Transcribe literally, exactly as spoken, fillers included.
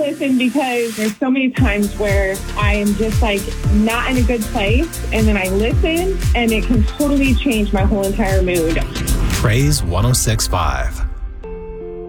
listen because there's so many times where I am just like not in a good place, and then I listen and it can totally change my whole entire mood. Praise one oh six point five.